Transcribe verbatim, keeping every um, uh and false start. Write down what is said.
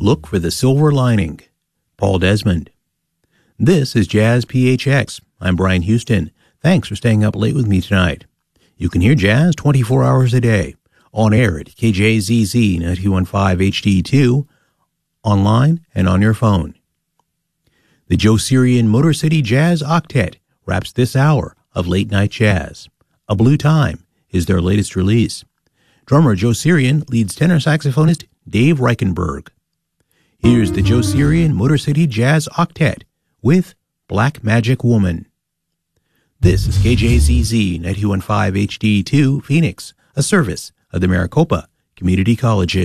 Look for the silver lining. Paul Desmond. This is Jazz P H X. I'm Brian Houston. Thanks for staying up late with me tonight. You can hear jazz twenty-four hours a day, on air at K J Z Z ninety-one point five H D two, online and on your phone. The Joe Sirian Motor City Jazz Octet wraps this hour of late night jazz. A Blue Time is their latest release. Drummer Joe Sirian leads tenor saxophonist Dave Reichenberg. Here's the Joe Sirian Motor City Jazz Octet with Black Magic Woman. This is K J Z Z ninety-one point five H D two Phoenix, a service of the Maricopa Community Colleges.